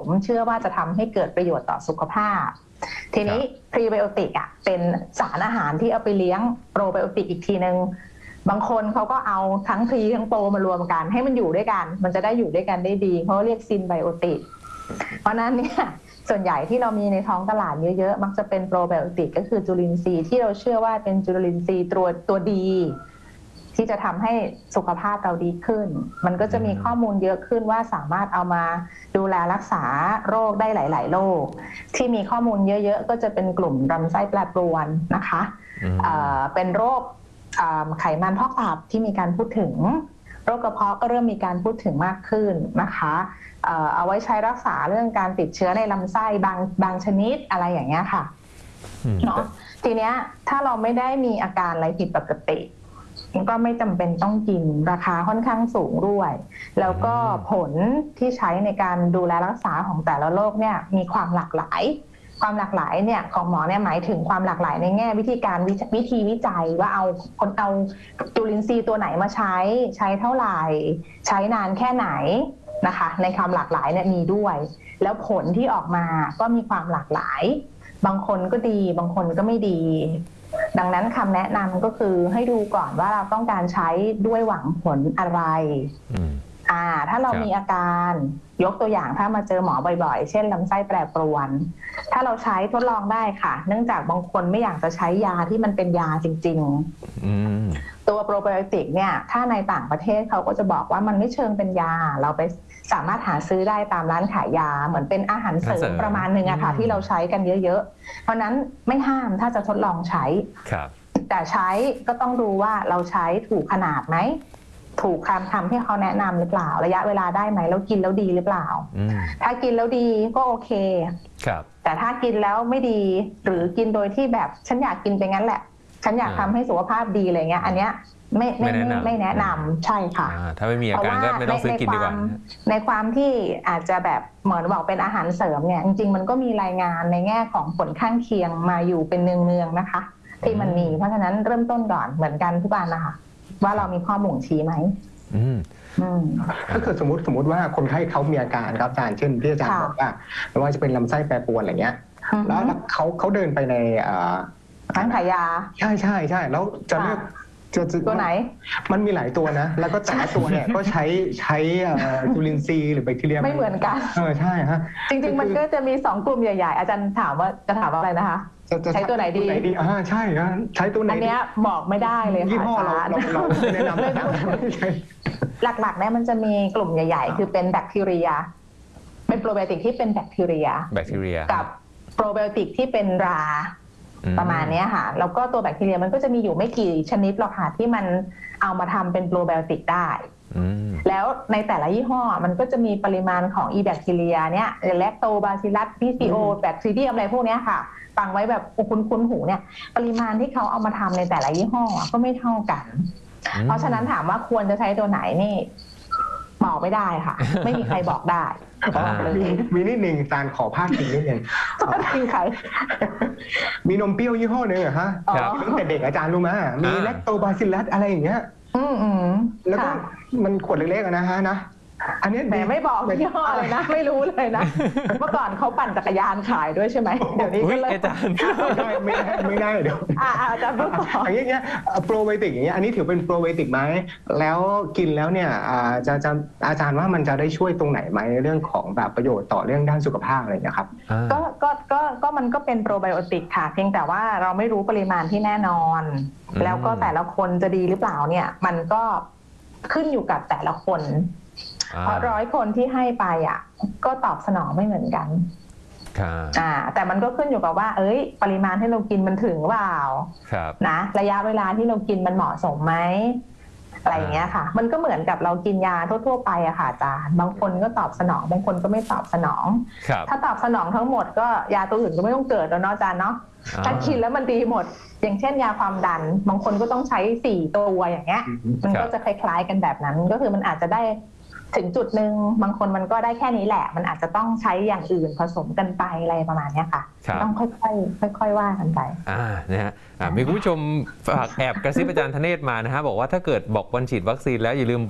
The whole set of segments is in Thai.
เชื่อว่าจะทำให้เกิดประโยชน์ต่อสุขภาพทีนี้พรีไบโอติกอ่ะเป็นสารอาหารที่เอาไปเลี้ยงโปรไบโอติกอีกทีนึงบางคนเขาก็เอาทั้งพรีทั้งโปรมารวมกันให้มันอยู่ด้วยกันมันจะได้อยู่ด้วยกันได้ดีเขาเรียกซินไบโอติกเพราะนั้นเนี่ยส่วนใหญ่ที่เรามีในท้องตลาดเยอะๆมักจะเป็นโปรไบโอติกก็คือจุลินทรีย์ที่เราเชื่อว่าเป็นจุลินทรีย์ตัวดีที่จะทำให้สุขภาพเราดีขึ้นมันก็จะมีข้อมูลเยอะขึ้นว่าสามารถเอามาดูแลรักษาโรคได้หลายๆโรคที่มีข้อมูลเยอะๆก็จะเป็นกลุ่มลำไส้แปรปรวนนะคะเป็นโรคไขมันพอกตับที่มีการพูดถึงโรคกระเพาะก็เริ่มมีการพูดถึงมากขึ้นนะคะเอาไว้ใช้รักษาเรื่องการติดเชื้อในลำไส้บางชนิดอะไรอย่างเงี้ยค่ะเนาะทีเนี้ยถ้าเราไม่ได้มีอาการอะไรผิดปกติก็ไม่จำเป็นต้องกินราคาค่อนข้างสูงด้วยแล้วก็ผลที่ใช้ในการดูแลรักษาของแต่ละโรคเนี่ยมีความหลากหลายเนี่ยของหมอเนี่ยหมายถึงความหลากหลายในแง่วิธีวิจัยว่าเอาจุลินทรีย์ตัวไหนมาใช้เท่าไหร่ใช้นานแค่ไหนนะคะในความหลากหลายเนี่ยมีด้วยแล้วผลที่ออกมาก็มีความหลากหลายบางคนก็ดีบางคนก็ไม่ดีดังนั้นคำแนะนำก็คือให้ดูก่อนว่าเราต้องการใช้ด้วยหวังผลอะไรถ้าเรามีอาการยกตัวอย่างถ้ามาเจอหมอบ่อยๆเช่นลำไส้แปรปรวนถ้าเราใช้ทดลองได้ค่ะเนื่องจากบางคนไม่อยากจะใช้ยาที่มันเป็นยาจริงๆตัวโปรไบโอติกเนี่ยถ้าในต่างประเทศเขาก็จะบอกว่ามันไม่เชิงเป็นยาเราไปสามารถหาซื้อได้ตามร้านขายยาเหมือนเป็นอาหารเสริมประมาณนึงอะค่ะที่เราใช้กันเยอะๆเพราะนั้นไม่ห้ามถ้าจะทดลองใช้แต่ใช้ก็ต้องดูว่าเราใช้ถูกขนาดไหมถูกคำที่เขาแนะนำหรือเปล่าระยะเวลาได้ไหมแล้วกินแล้วดีหรือเปล่าถ้ากินแล้วดีก็โอเคแต่ถ้ากินแล้วไม่ดีหรือกินโดยที่แบบฉันอยากกินไปงั้นแหละฉันอยากทำให้สุขภาพดีอะไรเงี้ยอันเนี้ยไม่แนะนำใช่ค่ะถ้าไม่มีอาการก็ไม่ต้องซื้อกินดีกว่าในความที่อาจจะแบบเหมือนบอกเป็นอาหารเสริมเนี่ยจริงๆมันก็มีรายงานในแง่ของผลข้างเคียงมาอยู่เป็นเนืองๆนะคะที่มันมีเพราะฉะนั้นเริ่มต้นก่อนเหมือนกันทุกอันนะคะว่าเรามีข้อบ่งชี้ไหมถ้าเกิดสมมติว่าคนไข้เขามีอาการครับอาจารย์เช่นที่อาจารย์บอกว่าไม่ว่าจะเป็นลำไส้แปรปรวนอะไรเงี้ยแล้วเขาเดินไปในร้านขายยาใช่แล้วจะเลือกตัวไหนมันมีหลายตัวนะแล้วก็แต่ละตัวเนี่ยก็ใช้จุลินทรีย์หรือแบคทีเรียไม่เหมือนกันใช่ฮะจริงๆมันก็จะมี2กลุ่มใหญ่ๆอาจารย์ถามว่าจะถามอะไรนะคะใช้ตัวไหนดีใช่นะใช้ตัวไหนอันนี้บอกไม่ได้เลยค่ะยี่ห้อเราแนะนำหลักๆเนี่ยมันจะมีกลุ่มใหญ่ๆคือเป็นแบคทีเรียเป็นโปรไบโอติกที่เป็นแบคทีเรียกับโปรไบโอติกที่เป็นราประมาณนี้ค่ะแล้วก็ตัวแบคทีเรียมันก็จะมีอยู่ไม่กี่ชนิดหรอกค่ะที่มันเอามาทำเป็นโปรไบโอติกได้แล้วในแต่ละยี่ห้อมันก็จะมีปริมาณของอีแบคทีเรียเนี่ยแลคโตบาซิลลัสพีซีโอแบคทีเรียมอะไรพวกนี้ค่ะฟังไว้แบบคุ้นหูเนี่ยปริมาณที่เขาเอามาทำในแต่ละยี่ห้อก็ไม่เท่ากันเพราะฉะนั้นถามว่าควรจะใช้ตัวไหนนี่บอกไม่ได้ค่ะไม่มีใครบอกได้มีนิดนึงการขอภาคจริงนิดนึงจริงใครมีนมเปรี้ยวยี่ห้อนึงเหรอฮะตั้งแต่เด็กอาจารย์รู้ไหมมีแลคโตบาซิลลัสอะไรอย่างเงี้ยแล้วก็มันขวดเล็กๆนะฮะนะอันนี้แหมไม่บอกยี่ห้อเลยนะไม่รู้เลยนะเมื่อก่อนเขาปั่นจักรยานขายด้วยใช่ไหมเดี๋ยวนี้ก็เลยอาจารย์ไม่ได้เดี๋ยวอาจารย์พูดต่ออย่างเงี้ยโปรไบโอติกอย่างเงี้ยอันนี้ถือเป็นโปรไบโอติกไหมแล้วกินแล้วเนี่ยจะอาจารย์ว่ามันจะได้ช่วยตรงไหนไหมเรื่องของแบบประโยชน์ต่อเรื่องด้านสุขภาพอะไรอย่างเงี้ยครับก็มันก็เป็นโปรไบโอติกค่ะเพียงแต่ว่าเราไม่รู้ปริมาณที่แน่นอนแล้วก็แต่ละคนจะดีหรือเปล่าเนี่ยมันก็ขึ้นอยู่กับแต่ละคนเพราะ100 คนที่ให้ไปก็ตอบสนองไม่เหมือนกันแต่มันก็ขึ้นอยู่กับว่าปริมาณที่เรากินมันถึงเปล่านะระยะเวลาที่เรากินมันเหมาะสมไหมอะไรอย่างเงี้ยค่ะมันก็เหมือนกับเรากินยาทั่วๆไปอะค่ะอาจารย์บางคนก็ตอบสนองบางคนก็ไม่ตอบสนองถ้าตอบสนองทั้งหมดก็ยาตัวอื่นก็ไม่ต้องเกิดแล้วเนาะอาจารย์เนาะถ้ากินแล้วมันดีหมดอย่างเช่นยาความดันบางคนก็ต้องใช้4 ตัวอย่างเงี้ยมันก็จะคล้ายๆกันแบบนั้นก็คือมันอาจจะได้ถึงจุดหนึ่งบางคนมันก็ได้แค่นี้แหละมันอาจจะต้องใช้อย่างอื่นผสมกันไปอะไรประมาณนี้ค่ะต้องค่อยๆว่ากันไปนะฮะมีคุณผู้ชมฝากแอบกระซิบอาจารย์ธเนศมานะฮะบอกว่าถ้าเกิดบอกวันฉีดวัคซีนแล้วอย่าลืมบอก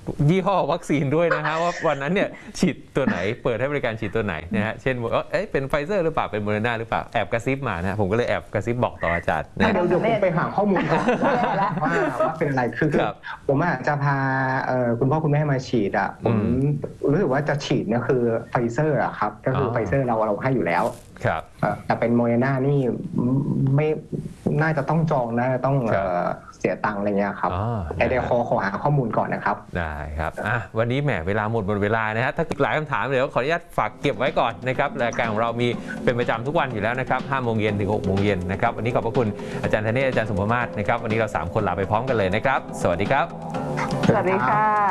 ยี่ห้อวัคซีนด้วยนะฮะว่าวันนั้นเนี่ยฉีดตัวไหนเปิดให้บริการฉีดตัวไหนนะฮะเช่นว่าเป็นไฟเซอร์หรือเปล่าเป็นโมเดอร์นาหรือเปล่าแอบกระซิบมานะผมก็เลยแอบกระซิบบอกต่ออาจารย์นะเดี๋ยวผมไปหาข้อมูลก่อนว่าเป็นอะไรคือผมอาจจะพาคุณพ่อคุณแม่มาฉีดอ่ะผมรู้สึกว่าจะฉีดเนี่ยคือไฟเซอร์อะครับก็คือไฟเซอร์เราให้อยู่แล้วครับแต่เป็นโมเดอร์นานี่ไม่น่าจะต้องจองนะต้องเสียตังค์อะไรเงี้ยครับเดี๋ยวขอหาข้อมูลก่อนนะครับได้ครับวันนี้แหมเวลาหมดเวลานะฮะถ้าหลายคำถามเดี๋ยวขออนุญาตฝากเก็บไว้ก่อนนะครับรายการของเรามีเป็นประจำทุกวันอยู่แล้วนะครับ5 โมงเย็นถึง 6 โมงเย็นนะครับวันนี้ขอบพระคุณอาจารย์ธเนศอาจารย์สมภมาศนะครับวันนี้เรา3 คนลาไปพร้อมกันเลยนะครับสวัสดีครับสวัสดีค่ะ